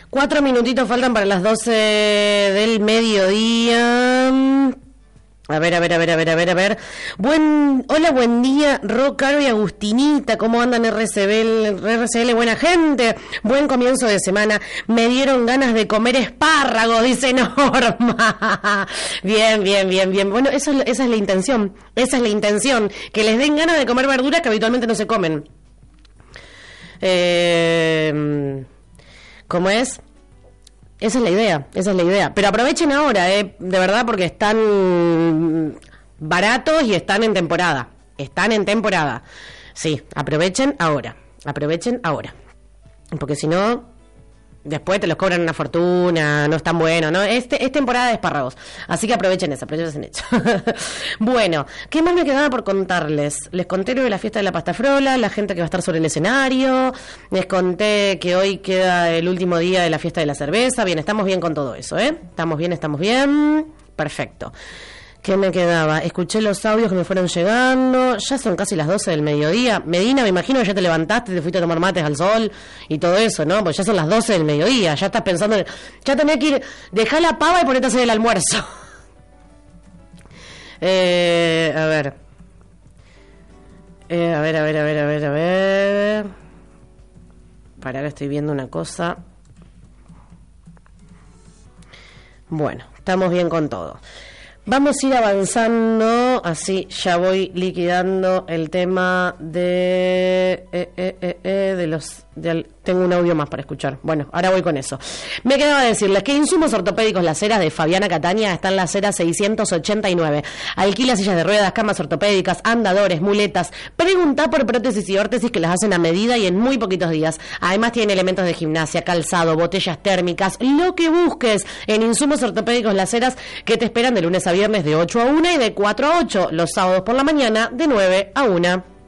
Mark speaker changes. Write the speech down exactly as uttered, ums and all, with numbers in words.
Speaker 1: Cuatro minutitos faltan para las doce del mediodía. A ver, a ver, a ver, a ver, a ver, a ver. Buen, hola, buen día, Ro, Caro y Agustinita. ¿Cómo andan R C B, R C L? Buena gente. Buen comienzo de semana. Me dieron ganas de comer espárragos, dice Norma. Bien, bien, bien, bien. Bueno, eso, esa es la intención. Esa es la intención. Que les den ganas de comer verduras que habitualmente no se comen. Eh, ¿Cómo es? Esa es la idea, esa es la idea. Pero aprovechen ahora, eh, de verdad, porque están baratos y están en temporada. Están en temporada. Sí, aprovechen ahora. Aprovechen ahora. Porque si no, después te los cobran una fortuna, no es tan bueno, ¿no? Este, es temporada de espárragos. Así que aprovechen eso, aprovechen eso. Bueno, ¿qué más me quedaba por contarles? Les conté lo de la fiesta de la pasta frola, la gente que va a estar sobre el escenario. Les conté que hoy queda el último día de la fiesta de la cerveza. Bien, estamos bien con todo eso, ¿eh? Estamos bien, estamos bien. Perfecto. ¿Qué me quedaba? Escuché los audios que me fueron llegando. Ya son casi las doce del mediodía. Medina, me imagino que ya te levantaste, te fuiste a tomar mates al sol y todo eso, ¿no? Pues ya son las doce del mediodía. Ya estás pensando en... Ya tenés que ir... Dejá la pava y ponete a hacer el almuerzo. eh, a ver. Eh, a ver, a ver, a ver, a ver, a ver. Para, ahora estoy viendo una cosa. Bueno, estamos bien con todo. Vamos a ir avanzando, así ya voy liquidando el tema de eh, eh, eh, eh, de los de, tengo un audio más para escuchar. Bueno, ahora voy con eso. Me quedaba decirles que Insumos Ortopédicos Las Heras de Fabiana Cataña está en la acera seiscientos ochenta y nueve. Alquila sillas de ruedas, camas ortopédicas, andadores, muletas. Pregunta por prótesis y órtesis que las hacen a medida y en muy poquitos días. Además tiene elementos de gimnasia, calzado, botellas térmicas, lo que busques en Insumos Ortopédicos Las Heras, que te esperan de lunes a viernes de ocho a una y de cuatro a ocho, los sábados por la mañana de nueve a una.